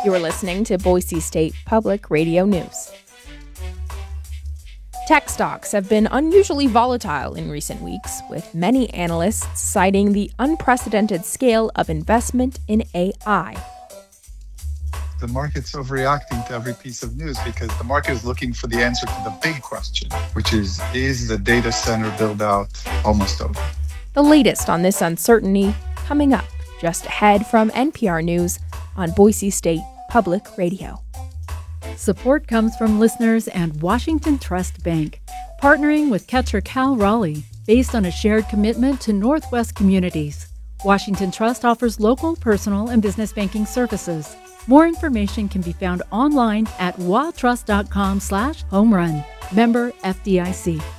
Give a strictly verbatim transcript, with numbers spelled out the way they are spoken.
You're listening to Boise State Public Radio News. Tech stocks have been unusually volatile in recent weeks, with many analysts citing the unprecedented scale of investment in A I. The market's overreacting to every piece of news because the market is looking for the answer to the big question, which is, is the data center build-out almost over? The latest on this uncertainty coming up just ahead from N P R News on Boise State Public Radio. Support comes from listeners and Washington Trust Bank, partnering with Ketcher Cal Raleigh, based on a shared commitment to Northwest communities. Washington Trust offers local, personal, and business banking services. More information can be found online at watrust.com slash home run. Member F D I C.